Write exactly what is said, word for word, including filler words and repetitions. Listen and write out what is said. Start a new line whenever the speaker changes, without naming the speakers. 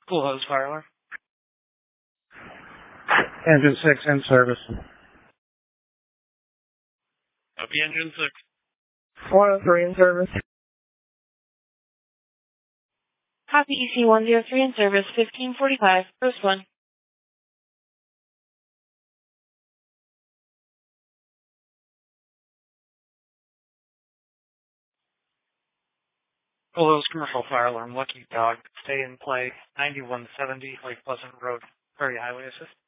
Cool Hose Fire Alarm.
Engine six in service.
Copy Engine six.
one oh three in service.
Copy E C one oh three in service, fifteen forty-five, post one.
Cool Hose Commercial Fire Alarm, Lucky Dog, stay in play, ninety-one seventy Lake Pleasant Road, Prairie Highway Assist.